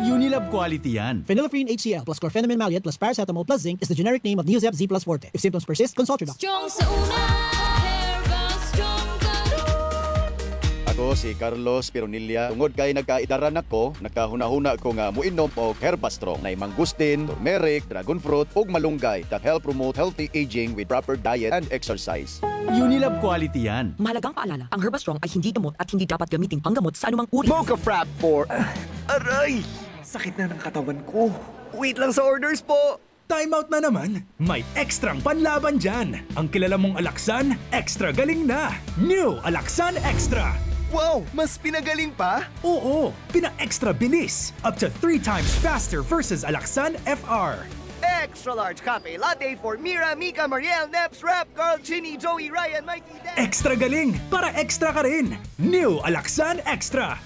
Unilab quality yan. Phenylephrine HCl plus chlorpheniramine maleate plus paracetamol plus zinc is the generic name of Neozep Z plus Forte. If symptoms persist, consult your doctor. Strong sa una, Herba Strong Karon. Ako si Carlos Pironilla. Tungod kay nagkaidaran ako, nakahuna-huna ko nga muinom og Herbastrong na mangustin, turmeric, dragon fruit ug malunggay that help promote healthy aging with proper diet and exercise. Unilab quality yan. Mahalagang paalala, ang Herbastrong ay hindi gamot at hindi dapat gamiting panggamot sa anumang uri. Mocha Frap for... aray! Sakit na ng katawan ko. Wait lang sa orders po! Time out na naman. May ekstrang panlaban dyan. Ang kilala mong Alaxan, extra galing na. New Alaxan Extra. Wow! Mas pinagaling pa? Oo, pina-extra bilis. Up to 3 times faster versus Alaxan FR. Extra large cafe latte for Mira, Mika, Mariel, Neps, Rap, Carl, Chinny, Joey, Ryan, Mikey, Dan. Extra galing para extra ka rin. New Alaxan Extra.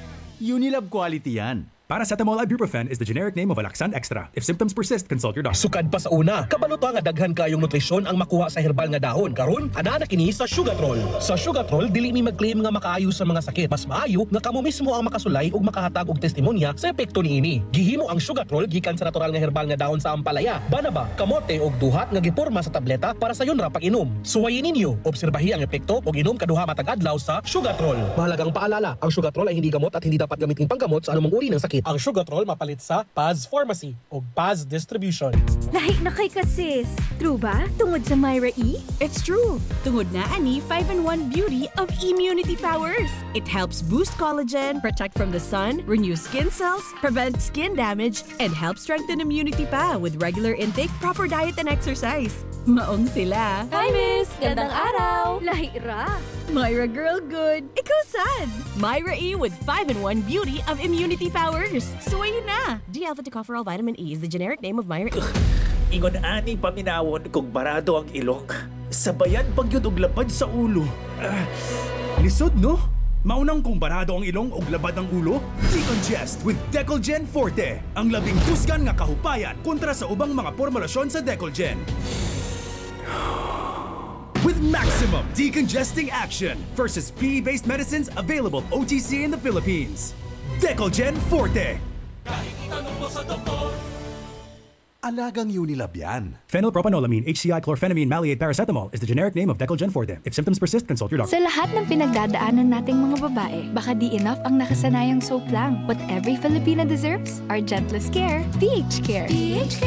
Unilab quality yan. Paracetamol ibuprofen is the generic name of Alaxan Extra. If symptoms persist, consult your doctor. Sukad pa sa una, kabalota nga daghan kayong nutrisyon ang makuha sa herbal nga dahon. Karon, ana na kini sa Sugatrol. Sa Sugatrol, dili mi mag-claim nga makaayo sa mga sakit. Mas maayo nga kamo mismo ang makasulay ug makahatag og testimonya sa epekto niini. Gihimo ang Sugatrol gikan sa natural nga herbal nga dahon sa ampalaya, banaba, kamote ug duhat nga giporma sa tableta para sa yon ra pag-inom. Suwayin ninyo, obserbahi ang epekto ug inom kaduha matag adlaw sa Sugatrol. Mahalagang paalala, ang Sugatrol ay hindi gamot at hindi dapat gamitin panggamot sa anumang uri ng sakit. Ang Sugatrol mapalit sa Paz Pharmacy o Paz Distribution. Lahi na kay kasis. True ba? Tungod sa Myra E? It's true. Tungod na ani 5-in-1 beauty of immunity powers. It helps boost collagen, protect from the sun, renew skin cells, prevent skin damage, and help strengthen immunity pa with regular intake, proper diet, and exercise. Maong sila. Hi, Miss! Gandang araw! Lahi ra! Myra Girl Good. Ikaw sad. Myra E with 5-in-1 beauty of immunity powers. Suwayin na. D-alpha tocopherol vitamin E is the generic name of Myra E. Ingon ani paminawon kung barado ang ilok. Sabayan pagyud og labad sa ulo. Lisod no? Maunang kung barado ang ilong o labad ang ulo? Decongest with Decolgen Forte. Ang labing tusgan nga kahupayan kontra sa ubang mga formulasyon sa Decolgen. With maximum decongesting action versus PE-based medicines available OTC in the Philippines. Decolgen Forte. Alagang Unilab yan. Phenylpropanolamine, HCI, chlorphenamine, maleate, paracetamol is the generic name of Decolgen Forte. If symptoms persist, consult your doctor. Sa lahat ng pinagdadaanan nating mga babae, baka di enough ang nakasanayang soap lang. What every Filipina deserves, our gentlest care, PH Care. PH